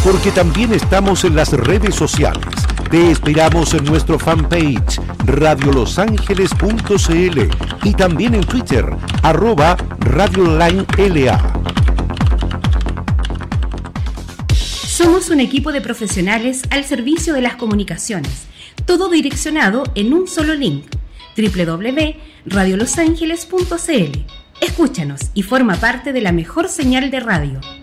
porque también estamos en las redes sociales. Te esperamos en nuestro fanpage radiolosangeles.cl y también en Twitter, @RadioLineLA. Somos un equipo de profesionales al servicio de las comunicaciones, todo direccionado en un solo link, www.radiolosangeles.cl. Escúchanos y forma parte de la mejor señal de radio.